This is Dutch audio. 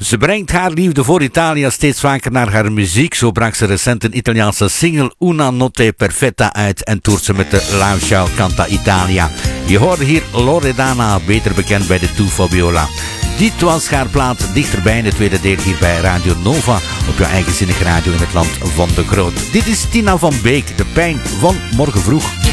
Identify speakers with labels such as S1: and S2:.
S1: Ze brengt haar liefde voor Italië steeds vaker naar haar muziek. Zo bracht ze recent een Italiaanse single Una Notte Perfetta uit en toert ze met de live show Canta Italia. Je hoorde hier Loredana, beter bekend bij de Two Fabiola. Dit was haar plaat dichterbij in het tweede deel hier bij Radio Nova op jouw eigenzinnige radio in het land van de Groot. Dit is Tina van Beek, de pijn van morgen vroeg.